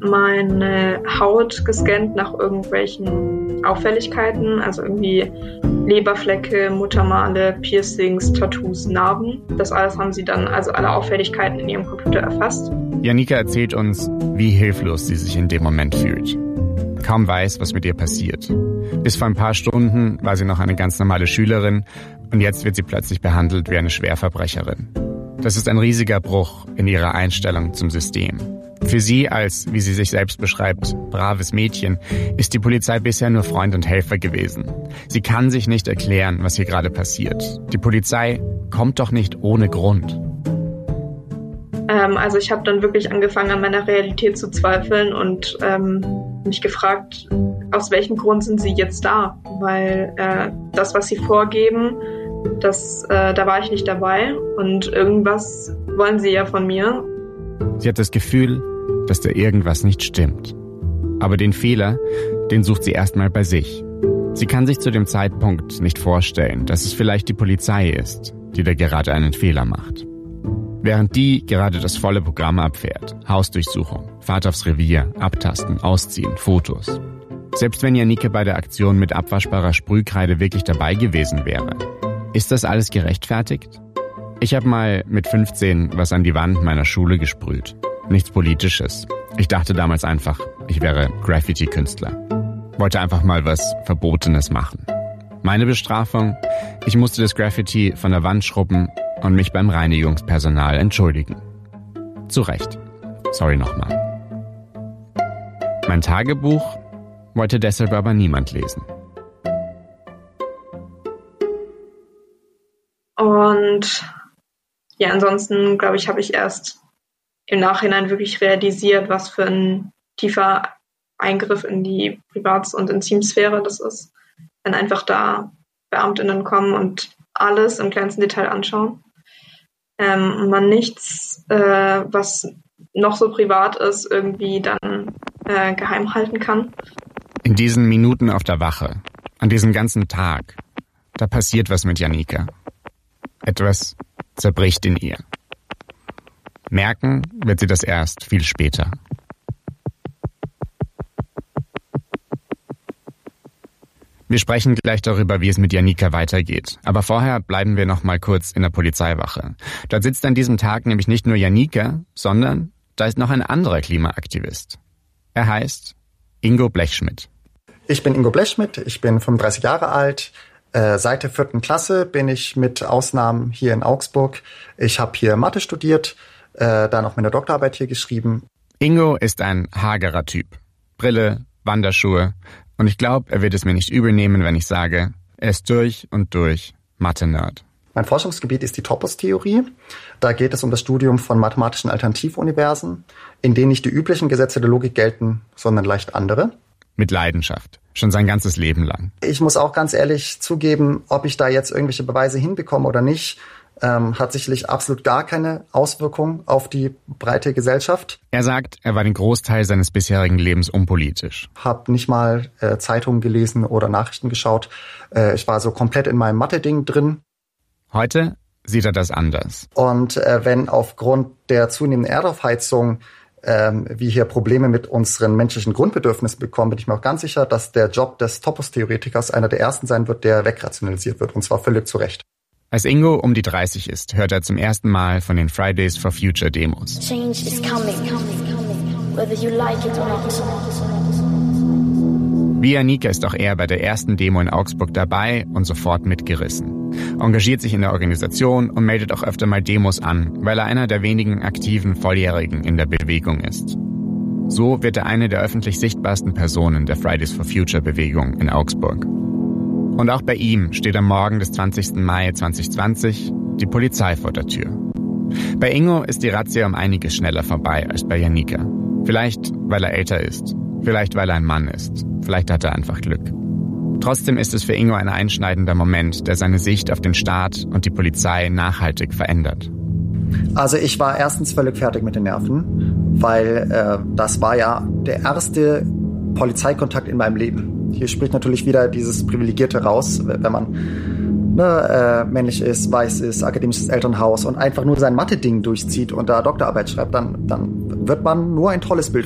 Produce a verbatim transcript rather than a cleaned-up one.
meine Haut gescannt nach irgendwelchen Auffälligkeiten, also irgendwie Leberflecke, Muttermale, Piercings, Tattoos, Narben. Das alles haben sie dann, also alle Auffälligkeiten in ihrem Computer erfasst. Janika erzählt uns, wie hilflos sie sich in dem Moment fühlt. Kaum weiß, was mit ihr passiert. Bis vor ein paar Stunden war sie noch eine ganz normale Schülerin und jetzt wird sie plötzlich behandelt wie eine Schwerverbrecherin. Das ist ein riesiger Bruch in ihrer Einstellung zum System. Für sie als, wie sie sich selbst beschreibt, braves Mädchen, ist die Polizei bisher nur Freund und Helfer gewesen. Sie kann sich nicht erklären, was hier gerade passiert. Die Polizei kommt doch nicht ohne Grund. Ähm, also ich habe dann wirklich angefangen, an meiner Realität zu zweifeln und ähm, mich gefragt, aus welchem Grund sind sie jetzt da? Weil äh, das, was sie vorgeben, das, äh, da war ich nicht dabei und irgendwas wollen sie ja von mir. Sie hat das Gefühl, dass da irgendwas nicht stimmt. Aber den Fehler, den sucht sie erstmal bei sich. Sie kann sich zu dem Zeitpunkt nicht vorstellen, dass es vielleicht die Polizei ist, die da gerade einen Fehler macht. Während die gerade das volle Programm abfährt, Hausdurchsuchung, Fahrt aufs Revier, Abtasten, Ausziehen, Fotos. Selbst wenn Janika bei der Aktion mit abwaschbarer Sprühkreide wirklich dabei gewesen wäre, ist das alles gerechtfertigt? Ich habe mal mit fünfzehn was an die Wand meiner Schule gesprüht. Nichts Politisches. Ich dachte damals einfach, ich wäre Graffiti-Künstler. Wollte einfach mal was Verbotenes machen. Meine Bestrafung? Ich musste das Graffiti von der Wand schrubben und mich beim Reinigungspersonal entschuldigen. Zu Recht. Sorry nochmal. Mein Tagebuch wollte deshalb aber niemand lesen. Und ja, ansonsten, glaube ich, habe ich erst im Nachhinein wirklich realisiert, was für ein tiefer Eingriff in die Privats- und Intimsphäre das ist, wenn einfach da BeamtInnen kommen und alles im kleinsten Detail anschauen. Ähm, und man nichts, äh, was noch so privat ist, irgendwie dann äh, geheim halten kann. In diesen Minuten auf der Wache, an diesem ganzen Tag, da passiert was mit Janika. Etwas zerbricht in ihr. Merken wird sie das erst viel später. Wir sprechen gleich darüber, wie es mit Janika weitergeht. Aber vorher bleiben wir noch mal kurz in der Polizeiwache. Dort sitzt an diesem Tag nämlich nicht nur Janika, sondern da ist noch ein anderer Klimaaktivist. Er heißt Ingo Blechschmidt. Ich bin Ingo Blechschmidt, ich bin fünfunddreißig Jahre alt. Äh, seit der vierten Klasse bin ich mit Ausnahmen hier in Augsburg. Ich habe hier Mathe studiert, äh, dann auch meine Doktorarbeit hier geschrieben. Ingo ist ein hagerer Typ. Brille, Wanderschuhe. Und ich glaube, er wird es mir nicht übel nehmen, wenn ich sage, er ist durch und durch Mathe-Nerd. Mein Forschungsgebiet ist die Topos-Theorie. Da geht es um das Studium von mathematischen Alternativuniversen, in denen nicht die üblichen Gesetze der Logik gelten, sondern leicht andere. Mit Leidenschaft. Schon sein ganzes Leben lang. Ich muss auch ganz ehrlich zugeben, ob ich da jetzt irgendwelche Beweise hinbekomme oder nicht, ähm, hat sicherlich absolut gar keine Auswirkung auf die breite Gesellschaft. Er sagt, er war den Großteil seines bisherigen Lebens unpolitisch. Hab nicht mal äh, Zeitungen gelesen oder Nachrichten geschaut. Äh, ich war so komplett in meinem Mathe-Ding drin. Heute sieht er das anders. Und äh, wenn aufgrund der zunehmenden Erdaufheizung ähm, wir hier Probleme mit unseren menschlichen Grundbedürfnissen bekommen, bin ich mir auch ganz sicher, dass der Job des Topos-Theoretikers einer der ersten sein wird, der wegrationalisiert wird. Und zwar völlig zu Recht. Als Ingo um die dreißig ist, hört er zum ersten Mal von den Fridays for Future Demos. Change is coming, whether you like it or not. Wie Janika ist auch er bei der ersten Demo in Augsburg dabei und sofort mitgerissen. Engagiert sich in der Organisation und meldet auch öfter mal Demos an, weil er einer der wenigen aktiven Volljährigen in der Bewegung ist. So wird er eine der öffentlich sichtbarsten Personen der Fridays for Future Bewegung in Augsburg. Und auch bei ihm steht am Morgen des zwanzigsten Mai zweitausendzwanzig die Polizei vor der Tür. Bei Ingo ist die Razzia um einiges schneller vorbei als bei Janika. Vielleicht, weil er älter ist. Vielleicht, weil er ein Mann ist. Vielleicht hat er einfach Glück. Trotzdem ist es für Ingo ein einschneidender Moment, der seine Sicht auf den Staat und die Polizei nachhaltig verändert. Also ich war erstens völlig fertig mit den Nerven, weil äh, das war ja der erste Polizeikontakt in meinem Leben. Hier spricht natürlich wieder dieses Privilegierte raus, wenn man ne, äh, männlich ist, weiß ist, akademisches Elternhaus und einfach nur sein Mathe-Ding durchzieht und da Doktorarbeit schreibt, dann, dann wird man nur ein tolles Bild